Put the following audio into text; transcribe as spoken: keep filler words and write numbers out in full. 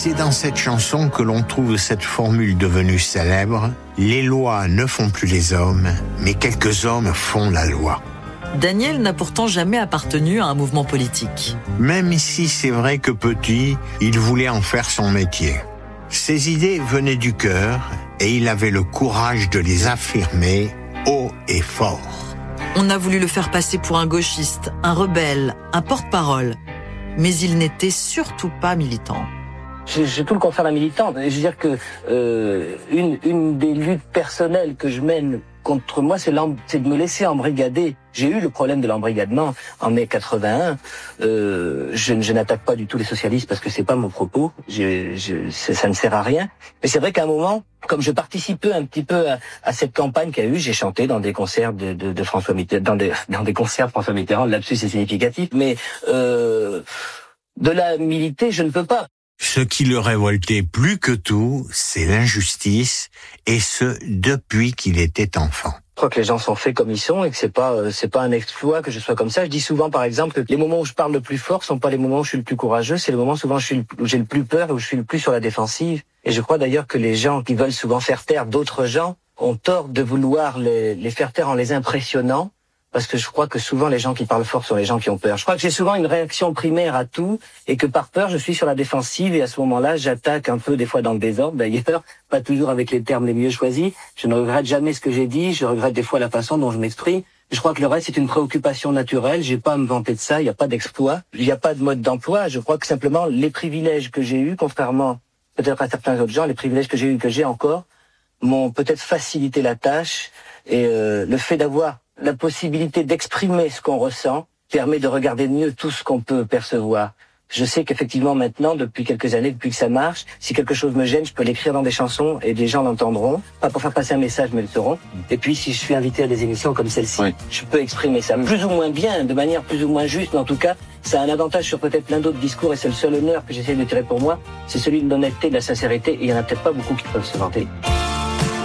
C'est dans cette chanson que l'on trouve cette formule devenue célèbre. Les lois ne font plus les hommes, mais quelques hommes font la loi. Daniel n'a pourtant jamais appartenu à un mouvement politique. Même si c'est vrai que petit, il voulait en faire son métier. Ses idées venaient du cœur et il avait le courage de les affirmer haut et fort. On a voulu le faire passer pour un gauchiste, un rebelle, un porte-parole. Mais il n'était surtout pas militant. J'ai, j'ai tout le contraire d'un militant. Je veux dire que euh, une, une des luttes personnelles que je mène contre moi, c'est, c'est de me laisser embrigader. J'ai eu le problème de l'embrigadement en mai quatre-vingt-un. Euh, je, je n'attaque pas du tout les socialistes parce que c'est pas mon propos. Je, je, ça ne sert à rien. Mais c'est vrai qu'à un moment, comme je participais un petit peu à, à cette campagne qu'il y a eu, j'ai chanté dans des concerts de, de, de François Mitterrand, dans des, dans des concerts de François Mitterrand. Le lapsus est significatif. Mais euh, de la militer, je ne peux pas. Ce qui le révoltait plus que tout, c'est l'injustice, et ce, depuis qu'il était enfant. Je crois que les gens sont faits comme ils sont et que c'est pas euh, c'est pas un exploit que je sois comme ça. Je dis souvent, par exemple, que les moments où je parle le plus fort sont pas les moments où je suis le plus courageux, c'est les moments souvent où, je suis le, où j'ai le plus peur et où je suis le plus sur la défensive. Et je crois d'ailleurs que les gens qui veulent souvent faire taire d'autres gens ont tort de vouloir les, les faire taire en les impressionnant. Parce que je crois que souvent les gens qui parlent fort sont les gens qui ont peur. Je crois que j'ai souvent une réaction primaire à tout et que par peur je suis sur la défensive et à ce moment-là j'attaque un peu des fois dans le désordre d'ailleurs, pas toujours avec les termes les mieux choisis. Je ne regrette jamais ce que j'ai dit, je regrette des fois la façon dont je m'exprime. Je crois que le reste c'est une préoccupation naturelle, j'ai pas à me vanter de ça, il n'y a pas d'exploit, il n'y a pas de mode d'emploi. Je crois que simplement les privilèges que j'ai eus, contrairement peut-être à certains autres gens, les privilèges que j'ai eus, que j'ai encore, m'ont peut-être facilité la tâche et euh, le fait d'avoir la possibilité d'exprimer ce qu'on ressent permet de regarder mieux tout ce qu'on peut percevoir. Je sais qu'effectivement maintenant, depuis quelques années, depuis que ça marche, si quelque chose me gêne, je peux l'écrire dans des chansons et des gens l'entendront. Pas pour faire passer un message, mais le sauront. Et puis si je suis invité à des émissions comme celle-ci, oui, je peux exprimer ça plus ou moins bien, de manière plus ou moins juste, mais en tout cas, ça a un avantage sur peut-être plein d'autres discours et c'est le seul honneur que j'essaie de tirer pour moi, c'est celui de l'honnêteté, de la sincérité, et il y en a peut-être pas beaucoup qui peuvent se vanter.